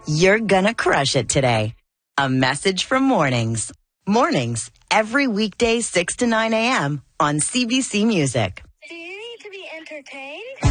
You're gonna crush it today. A message from Mornings. Mornings, every weekday 6 to 9 a.m. on CBC Music. Do you need to be entertained?